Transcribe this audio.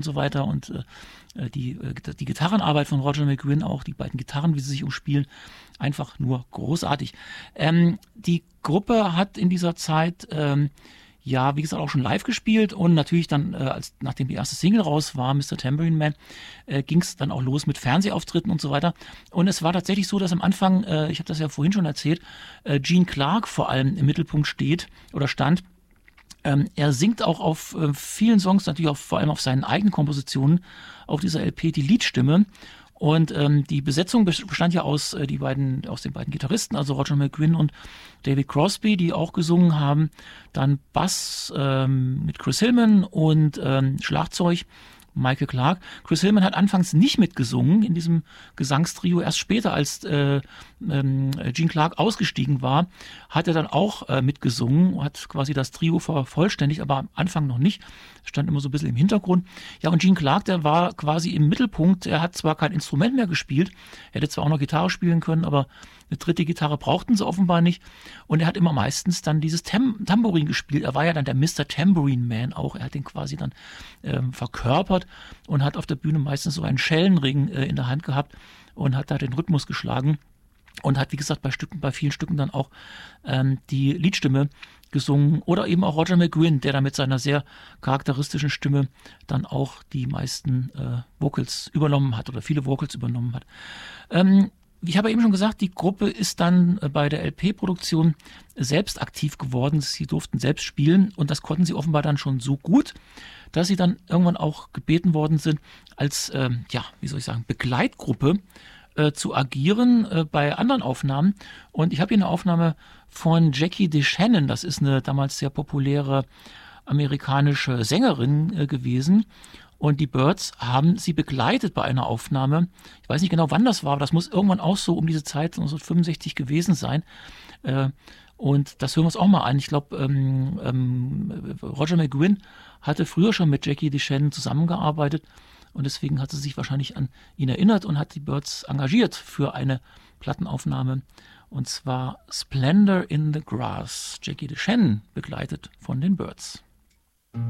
so weiter und die Gitarrenarbeit von Roger McGuinn auch, die beiden Gitarren, wie sie sich umspielen, einfach nur großartig. Die Gruppe hat in dieser Zeit wie gesagt, auch schon live gespielt und natürlich dann, nachdem die erste Single raus war, Mr. Tambourine Man, ging es dann auch los mit Fernsehauftritten und so weiter. Und es war tatsächlich so, dass am Anfang, ich habe das ja vorhin schon erzählt, Gene Clark vor allem im Mittelpunkt stand. Er singt auch auf vielen Songs, natürlich auch vor allem auf seinen eigenen Kompositionen auf dieser LP die Leadstimme. Und die Besetzung bestand ja aus den beiden Gitarristen, also Roger McGuinn und David Crosby, die auch gesungen haben. Dann Bass mit Chris Hillman und Schlagzeug Michael Clarke. Chris Hillman hat anfangs nicht mitgesungen in diesem Gesangstrio. Erst später, als Gene Clark ausgestiegen war, hat er dann auch mitgesungen, hat quasi das Trio vervollständigt, aber am Anfang noch nicht. Stand immer so ein bisschen im Hintergrund. Ja, und Gene Clark, der war quasi im Mittelpunkt. Er hat zwar kein Instrument mehr gespielt, er hätte zwar auch noch Gitarre spielen können, aber eine dritte Gitarre brauchten sie offenbar nicht. Und er hat immer meistens dann dieses Tambourin gespielt. Er war ja dann der Mr. Tambourine Man auch. Er hat den quasi dann verkörpert und hat auf der Bühne meistens so einen Schellenring in der Hand gehabt und hat da den Rhythmus geschlagen und hat, wie gesagt, bei vielen Stücken dann auch die Liedstimme gesungen oder eben auch Roger McGuinn, der da mit seiner sehr charakteristischen Stimme dann auch die meisten Vocals übernommen hat oder viele Vocals übernommen hat. Ich habe eben schon gesagt, die Gruppe ist dann bei der LP-Produktion selbst aktiv geworden. Sie durften selbst spielen und das konnten sie offenbar dann schon so gut, dass sie dann irgendwann auch gebeten worden sind, als Begleitgruppe zu agieren bei anderen Aufnahmen. Und ich habe hier eine Aufnahme von Jackie DeShannon. Das ist eine damals sehr populäre amerikanische Sängerin gewesen. Und die Byrds haben sie begleitet bei einer Aufnahme. Ich weiß nicht genau, wann das war, aber das muss irgendwann auch so um diese Zeit 1965 gewesen sein. Und das hören wir uns auch mal an. Ich glaube, Roger McGuinn hatte früher schon mit Jackie DeShannon zusammengearbeitet und deswegen hat sie sich wahrscheinlich an ihn erinnert und hat die Byrds engagiert für eine Plattenaufnahme. Und zwar Splendor in the Grass. Jackie DeShannon begleitet von den Byrds.